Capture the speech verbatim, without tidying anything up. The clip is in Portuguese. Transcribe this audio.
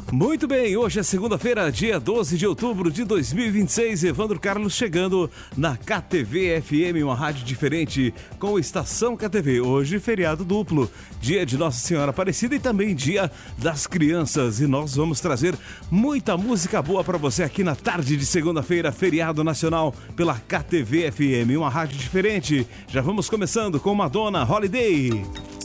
Muito bem, hoje é segunda-feira, dia doze de outubro de dois mil e vinte e seis. Evandro Carlos chegando na K T V F M, uma rádio diferente com Estação K T V. Hoje, feriado duplo, dia de Nossa Senhora Aparecida e também dia das crianças. E nós vamos trazer muita música boa para você aqui na tarde de segunda-feira, feriado nacional pela K T V F M, uma rádio diferente. Já vamos começando com Madonna, Holiday.